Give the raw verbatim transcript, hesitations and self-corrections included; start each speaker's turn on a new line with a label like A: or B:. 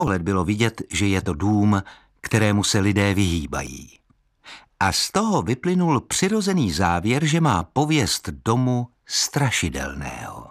A: Ohled bylo vidět, že je to dům, kterému se lidé vyhýbají. A z toho vyplynul přirozený závěr, že má pověst domu strašidelného.